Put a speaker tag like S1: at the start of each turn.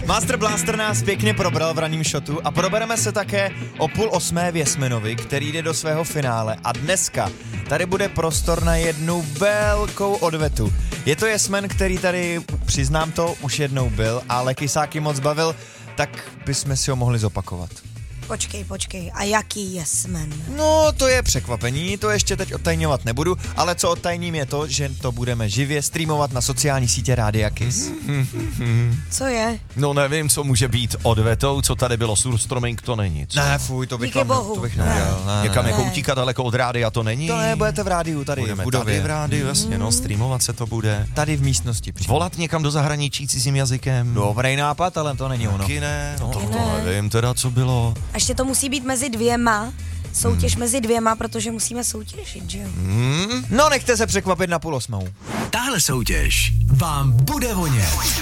S1: Master Blaster nás pěkně probral v ranním shotu a probereme se také o 7:30 v Jesmenovi, který jde do svého finále a dneska tady bude prostor na jednu velkou odvetu. Je to Jesmen, který tady, přiznám to, už jednou byl, ale Kysáky moc bavil, tak bychom si ho mohli zopakovat.
S2: Počkej, a jaký Jesmen?
S1: No, to je překvapení, to ještě teď odtajňovat nebudu, ale co odtajním je to, že to budeme živě streamovat na sociální sítě Rádia Kiss.
S2: Co je?
S3: No nevím, co může být odvetou, co tady bylo, surstroming to není. Co?
S1: Ne, fuj, to bych
S2: Díky bohu.
S1: To bych neudělal. Ne.
S3: Někam jako utíkat daleko od rádia to není.
S1: To ne, budete v rádiu tady,
S3: Budeme
S1: v budově.
S3: tady v rádiu, jasně, no, streamovat se to bude.
S1: Tady v místnosti.
S3: Volat někam do zahraničí cizím jazykem.
S1: Dobrý nápad, ale to není ono.
S3: Taky ne, no,
S2: Taky
S3: to
S2: ne.
S3: nevím teda, co bylo.
S2: A ještě to musí být mezi dvěma, soutěž mezi dvěma, protože musíme soutěžit, že jo?
S1: No, nechte se překvapit na 7:30.
S4: Tahle soutěž vám bude vonět.